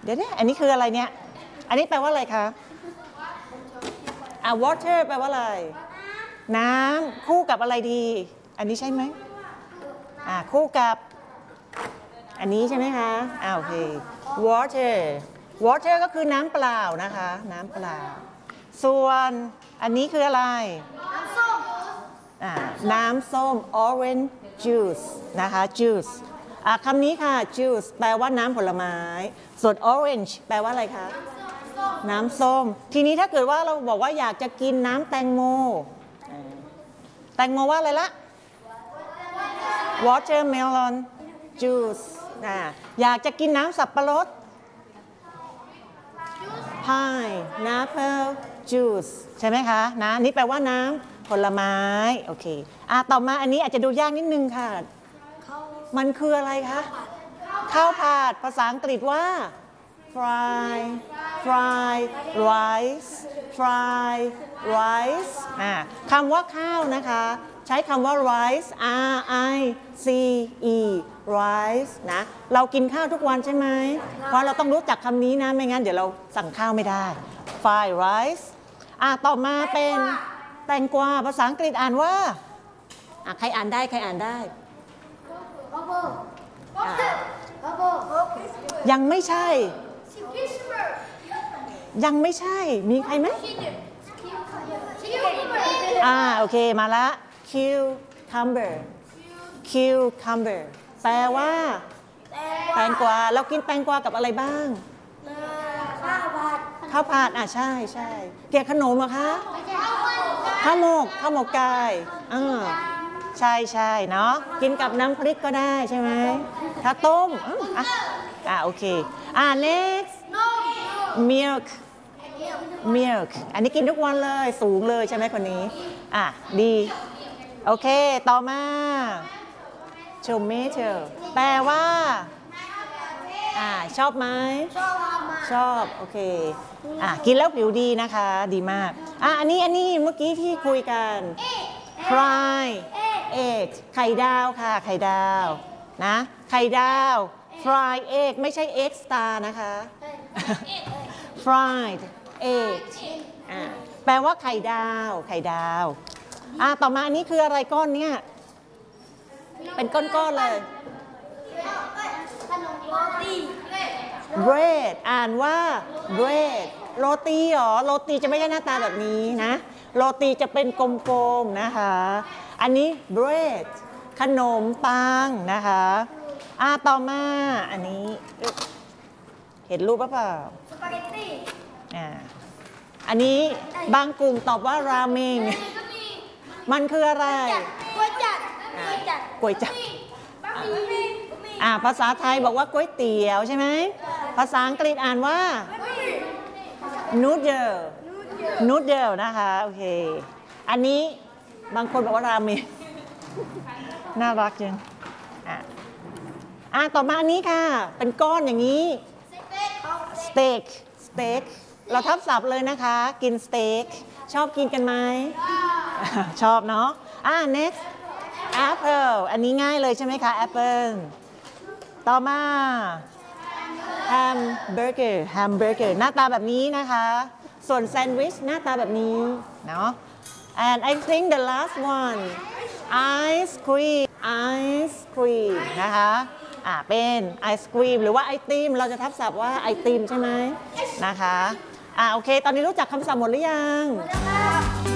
ดี๋ยวอันนี้คืออะไรเนี่ยอันนี้แปลว่าอะไรคะwater แปลว่าอะไรน้ำคู่กับอะไรดีอันนี้ใช่ไหมคู่กับอันนี้ใช่ไหมคะโอเค water ก็คือน้ำเปล่านะคะน้ำเปล่าส่วนอันนี้คืออะไรน้ำส้ม orange juice นะคะ juice คำนี้ค่ะ juice แปลว่าน้ำผลไม้ส่วน orange แปลว่าอะไรคะน้ำส้มทีนี้ถ้าเกิดว่าเราบอกว่าอยากจะกินน้ำแตงโมว่าอะไรละ watermelon juice อยากจะกินน้ำสับปะรด pineapple juice ใช่ไหมคะนะนี่แปลว่าน้ำผลไม้โอเคต่อมาอันนี้อาจจะดูยากนิดนึงค่ะมันคืออะไรคะข้าวผัดภาษาอังกฤษว่า fried rice คำว่าข้าวนะคะใช้คำว่า rice rice rice นะเรากินข้าวทุกวันใช่ไหมเพราะเราต้องรู้จักคำนี้นะไม่งั้นเดี๋ยวเราสั่งข้าวไม่ได้ fried rice ต่อมาเป็นแตงกวาภาษาอังกฤษอ่านว่าใครอ่านได้ยังไม่ใช่มีใครไหมโอเคมาละ cucumber แปลว่าแตงกวาเรากินแตงกวากับอะไรบ้างข้าวผัดใช่เกี่ยวขนมเหรอคะข้าวหมกไก่ใช่เนาะกินกับน้ำพริกก็ได้ใช่ไหมถ้าต้มโอเคnext milk อันนี้กินทุกวันเลยสูงเลยใช่ไหมคนนี้ดีโอเคต่อมา tomato แปลว่าชอบไหมชอบโอเคกินแล้วผิวดีนะคะดีมากอันนี้เมื่อกี้ที่คุยกัน fry egg ไข่ดาวค่ะไข่ดาวนะไข่ดาว fry egg ไม่ใช่ egg star นะคะ fried egg แปลว่าไข่ดาวต่อมาอันนี้คืออะไรก้อนเนี่ยเป็นก้อนๆเลย bread อ่านว่า bread โรตีหรอโรตีจะไม่ใช่หน้าตาแบบนี้นะโรตีจะเป็นกลมๆนะคะอันนี้ bread ขนมปังนะคะต่อมาอันนี้เห็นรูปป่ะเปล่าสปาเกตตี้อันนี้บางกลุ่มตอบว่าราเมงมันคืออะไรก๋วยจั๊บภาษาไทยบอกว่าก๋วยเตี๋ยวใช่ไหมภาษาอังกฤษอ่านว่า noodle นะคะโอเคอันนี้บางคนบอกว่าราเมงน่ารักจังต่อมาอันนี้ค่ะเป็นก้อนอย่างนี้สเต็กเราทับศัพท์เลยนะคะกินสเต็กชอบกินกันไหมชอบเนาะnext apple อันนี้ง่ายเลยใช่ไหมคะ apple ต่อมาแฮมเบอร์เกอร์หน้าตาแบบนี้นะคะส่วนแซนด์วิชหน้าตาแบบนี้เนาะ and I think the last one ice cream นะคะเป็นไอศครีมหรือว่าไอติมเราจะทับศัพท์ว่าไอติมใช่ไหมนะคะโอเคตอนนี้รู้จักคำศัพท์หมดหรือยัง